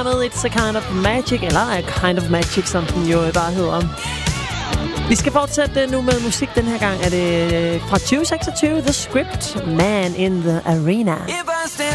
her med It's a Kind of Magic, eller A Kind of Magic, som den jo bare hedder. Vi skal fortsætte nu med musik. Den her gang er det fra 2026, The Script, Man in the Arena.